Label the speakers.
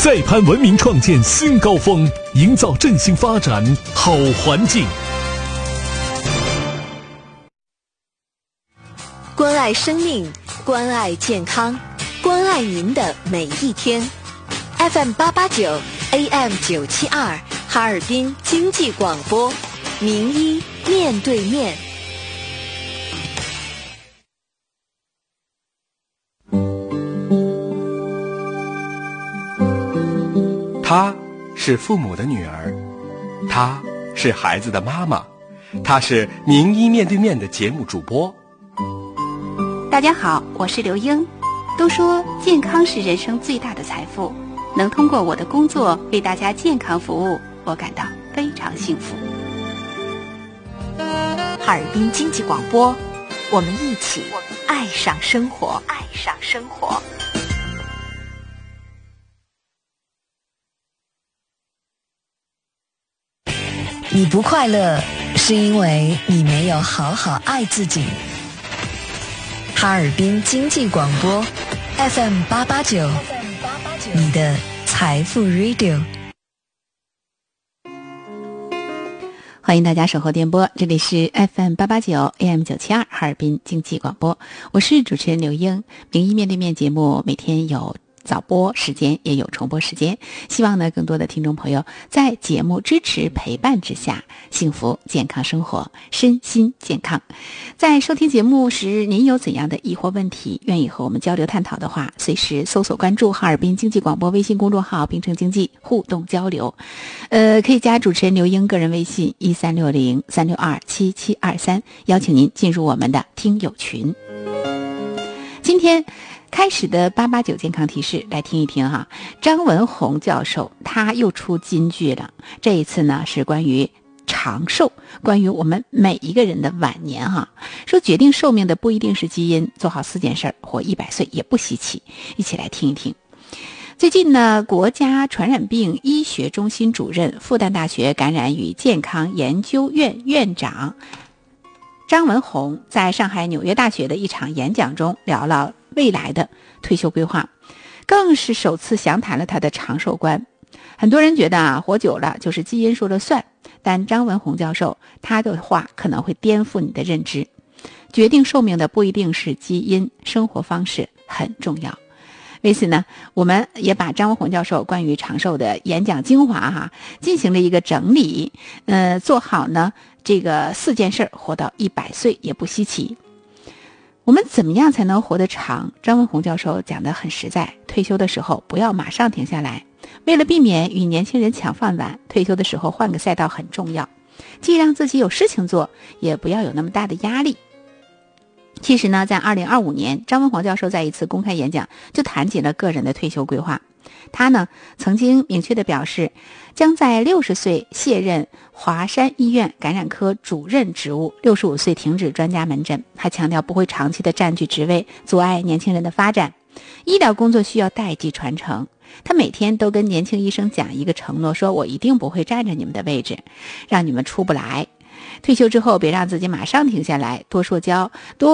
Speaker 1: 再攀文明创建新高峰，营造振兴发展好环境。
Speaker 2: 关爱生命，关爱健康，关爱您的每一天。FM889 AM972 哈尔滨经济广播，名医面对面。
Speaker 3: 她是父母的女儿，她是孩子的妈妈，她是名医面对面的节目主播。
Speaker 4: 大家好，我是刘英。都说健康是人生最大的财富，能通过我的工作为大家健康服务，我感到非常幸福。
Speaker 2: 哈尔滨经济广播，我们一起爱上生活，爱上生活。你不快乐，是因为你没有好好爱自己。哈尔滨经济广播 FM889，你的财富 Radio。
Speaker 4: 欢迎大家守候电波，这里是 FM889 AM972 哈尔滨经济广播，我是主持人刘英。名医面对面节目每天有早播时间，也有重播时间，希望呢更多的听众朋友在节目支持陪伴之下，幸福健康生活，身心健康。在收听节目时，您有怎样的疑惑问题，愿意和我们交流探讨的话，随时搜索关注哈尔滨经济广播微信公众号，并成经济互动交流。可以加主持人刘英个人微信1360-362-7723，邀请您进入我们的听友群。今天开始的889健康提示，来听一听哈。张文宏教授他又出金句了，这一次呢是关于长寿，关于我们每一个人的晚年哈。说决定寿命的不一定是基因，做好4件事，活100岁也不稀奇。一起来听一听。最近呢，国家传染病医学中心主任、复旦大学感染与健康研究院院长张文宏在上海纽约大学的一场演讲中聊了未来的退休规划，更是首次详谈了他的长寿观。很多人觉得活久了就是基因说了算，但张文宏教授他的话可能会颠覆你的认知。决定寿命的不一定是基因，生活方式很重要。为此呢，我们也把张文宏教授关于长寿的演讲精华进行了一个整理，做好呢这个4件事，活到100岁也不稀奇。我们怎么样才能活得长？张文宏教授讲得很实在，退休的时候不要马上停下来，为了避免与年轻人抢饭碗，退休的时候换个赛道很重要，既让自己有事情做，也不要有那么大的压力。其实呢，在2025年，张文宏教授在一次公开演讲就谈及了个人的退休规划。他呢曾经明确地表示，将在60岁卸任华山医院感染科主任职务，65岁停止专家门诊，还强调不会长期的占据职位，阻碍年轻人的发展。医疗工作需要代际传承，他每天都跟年轻医生讲一个承诺，说我一定不会占着你们的位置，让你们出不来。退休之后别让自己马上停下来，多社交，多